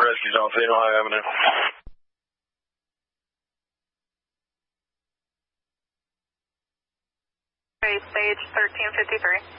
rescues on St. Ohio Avenue. Okay, stage 1353.